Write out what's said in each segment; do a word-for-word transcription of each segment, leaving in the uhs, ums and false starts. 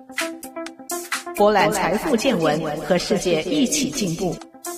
博览财富见闻，和世界一起进步。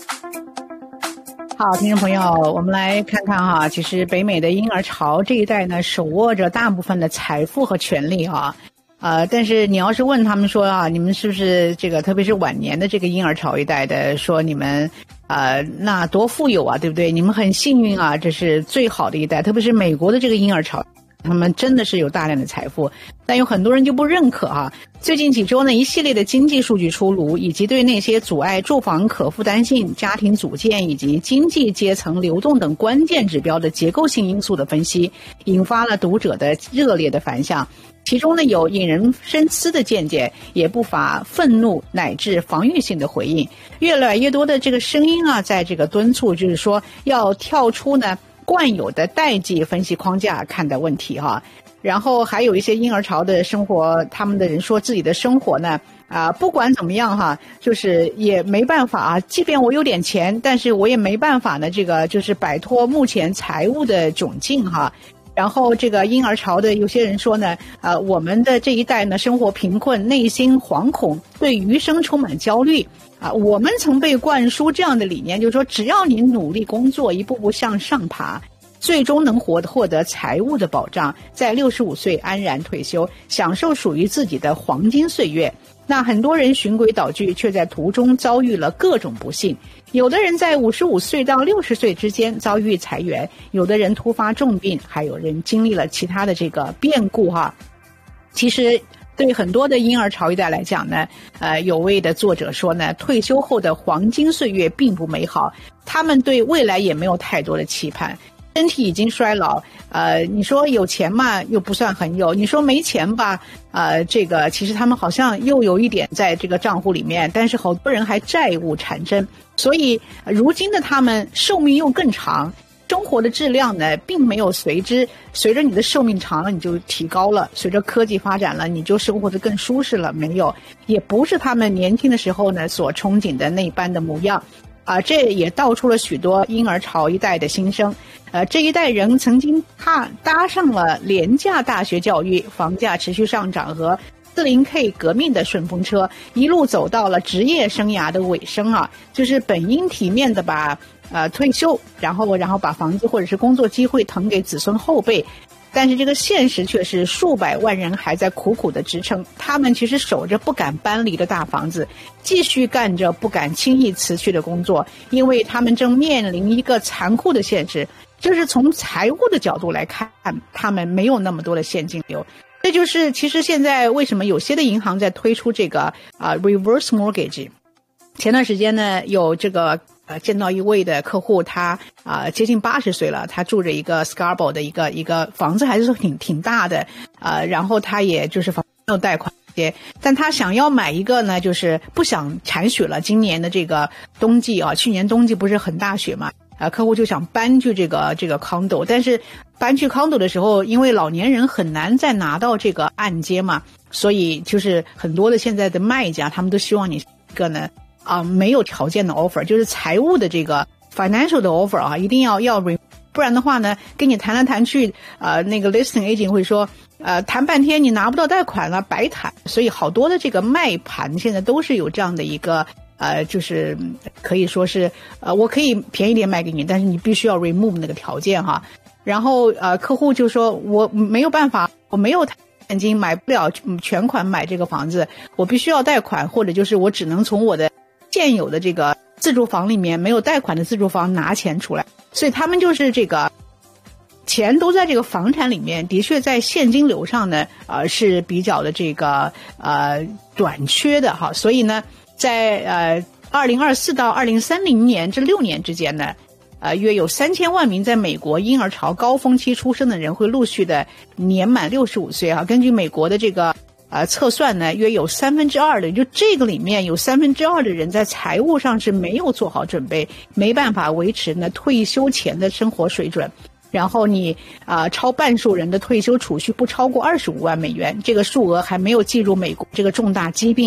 好，听众朋友，我们来看看哈，其实北美的婴儿潮这一代呢，手握着大部分的财富和权利啊。呃，但是你要是问他们说啊，你们是不是这个，特别是晚年的这个婴儿潮一代的，说你们呃，那多富有啊，对不对？你们很幸运啊，这是最好的一代，特别是美国的这个婴儿潮。他们真的是有大量的财富，但有很多人就不认可啊。最近几周呢，一系列的经济数据出炉，以及对那些阻碍住房可负担性、家庭组建以及经济阶层流动等关键指标的结构性因素的分析，引发了读者的热烈的反响。其中呢，有引人深思的见解，也不乏愤怒乃至防御性的回应。越来越多的这个声音啊，在这个敦促，就是说要跳出呢惯有的代际分析框架看待问题哈。然后还有一些婴儿潮的生活，他们的人说自己的生活呢啊、呃，不管怎么样哈，就是也没办法啊，即便我有点钱，但是我也没办法呢，这个就是摆脱目前财务的窘境哈。然后这个婴儿潮的有些人说呢，呃，我们的这一代呢，生活贫困，内心惶恐，对余生充满焦虑啊。我们曾被灌输这样的理念，就是说，只要你努力工作，一步步向上爬，最终能获获得财务的保障，在六十五岁安然退休，享受属于自己的黄金岁月。那很多人循规蹈矩，却在途中遭遇了各种不幸。有的人在五十五岁到六十岁之间遭遇裁员，有的人突发重病，还有人经历了其他的这个变故哈。其实对很多的婴儿潮一代来讲呢，呃，有位的作者说呢，退休后的黄金岁月并不美好，他们对未来也没有太多的期盼。身体已经衰老，呃，你说有钱嘛，又不算很有；你说没钱吧，呃，这个其实他们好像又有一点在这个账户里面，但是好多人还债务缠身，所以如今的他们寿命又更长，生活的质量呢，并没有随之随着你的寿命长了你就提高了，随着科技发展了你就生活得更舒适了，没有，也不是他们年轻的时候呢所憧憬的那般的模样。啊，这也道出了许多婴儿潮一代的心声。呃，这一代人曾经踏搭上了廉价大学教育、房价持续上涨和 四零K 革命的顺风车，一路走到了职业生涯的尾声啊，就是本应体面的把呃退休，然后然后把房子或者是工作机会腾给子孙后辈。但是这个现实却是数百万人还在苦苦的支撑，他们其实守着不敢搬离的大房子，继续干着不敢轻易辞去的工作，因为他们正面临一个残酷的现实，就是从财务的角度来看，他们没有那么多的现金流。这就是其实现在为什么有些的银行在推出这个啊、呃、reverse mortgage。前段时间呢，有这个呃见到一位的客户，他啊、呃、接近八十岁了，他住着一个 Scarborough 的一个一个房子，还是说挺挺大的，呃，然后他也就是房没有贷款，但他想要买一个呢，就是不想铲雪了。今年的这个冬季啊，去年冬季不是很大雪嘛，啊、呃，客户就想搬去这个这个 condo， 但是搬去 condo 的时候，因为老年人很难再拿到这个按揭嘛，所以就是很多的现在的卖家，他们都希望你一个呢。啊、呃，没有条件的 offer， 就是财务的这个 financial 的 offer 啊，一定要要 re， 不然的话呢，跟你谈来谈去，呃，那个 listing agent 会说，呃，谈半天你拿不到贷款了，白谈。所以好多的这个卖盘现在都是有这样的一个，呃，就是可以说是，呃，我可以便宜点卖给你，但是你必须要 remove 那个条件哈。然后呃，客户就说我没有办法，我没有现金买不了全款买这个房子，我必须要贷款，或者就是我只能从我的现有的这个自住房里面没有贷款的自住房拿钱出来，所以他们就是这个钱都在这个房产里面，的确在现金流上呢，呃是比较的这个呃短缺的哈，所以呢，在呃二零二四到二零三零年这六年之间呢，呃约有三千万名在美国婴儿潮高峰期出生的人会陆续的年满六十五岁哈，根据美国的这个。呃，测算呢，约有三分之二的，就这个里面有三分之二的人在财务上是没有做好准备，没办法维持呢退休前的生活水准。然后你啊、呃，超半数人的退休储蓄不超过二十五万美元，这个数额还没有计入美国这个重大疾病